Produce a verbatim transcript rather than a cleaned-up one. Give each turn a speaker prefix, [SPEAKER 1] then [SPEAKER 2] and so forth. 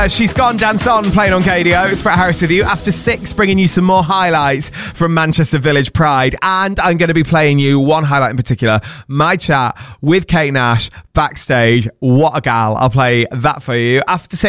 [SPEAKER 1] She's gone, dance on, playing on K D O. It's Brett Harris with you. After six, bringing you some more highlights from Manchester Village Pride. And I'm going to be playing you one highlight in particular, my chat with Kate Nash backstage. What a gal. I'll play that for you. After six.